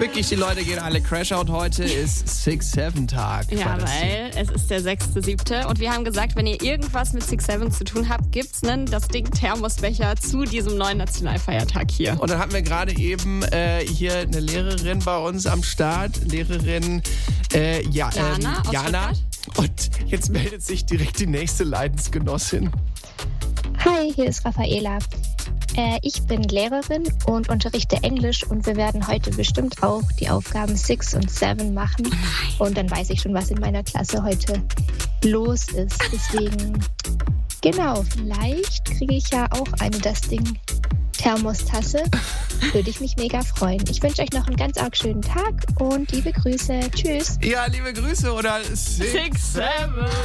Wirklich, die Leute gehen alle Crashout. Heute ist 6-7-Tag. Ja, weil es ist der 6.7. Und wir haben gesagt, wenn ihr irgendwas mit 6-7 zu tun habt, gibt's das Ding Thermosbecher zu diesem neuen Nationalfeiertag hier. Und dann hatten wir gerade eben hier eine Lehrerin bei uns am Start. Lehrerin Jana. Und jetzt meldet sich direkt die nächste Leidensgenossin. Hi, hier ist Raffaela. Ich bin Lehrerin und unterrichte Englisch und wir werden heute bestimmt auch die Aufgaben 6 und 7 machen. Und dann weiß ich schon, was in meiner Klasse heute los ist. Deswegen, genau, vielleicht kriege ich ja auch eine Das Ding Thermostasse. Würde ich mich mega freuen. Ich wünsche euch noch einen ganz arg schönen Tag und liebe Grüße. Tschüss. Ja, liebe Grüße oder 6-7.